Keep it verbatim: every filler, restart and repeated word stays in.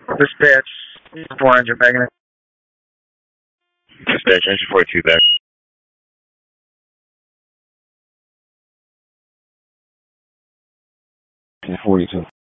Dispatch, four hundred back in. Dispatch, engine forty-two back. forty-two.